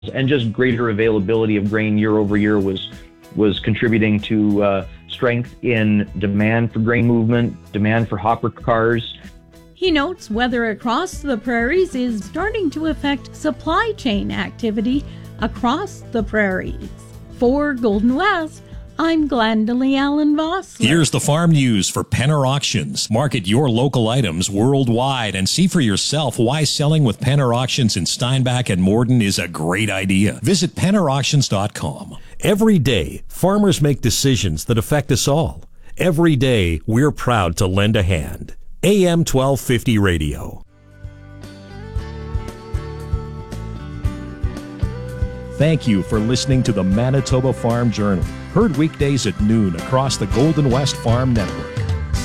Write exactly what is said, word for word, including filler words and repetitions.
and just greater availability of grain year over year was was contributing to uh, strength in demand for grain movement, demand for hopper cars. He notes weather across the prairies is starting to affect supply chain activity across the prairies. For Golden West, I'm Glendalee Allen Vossler. Here's the farm news for Penner Auctions. Market your local items worldwide and see for yourself why selling with Penner Auctions in Steinbach and Morden is a great idea. Visit penner auctions dot com. Every day, farmers make decisions that affect us all. Every day, we're proud to lend a hand. A M twelve fifty Radio. Thank you for listening to the Manitoba Farm Journal, heard weekdays at noon across the Golden West Farm Network.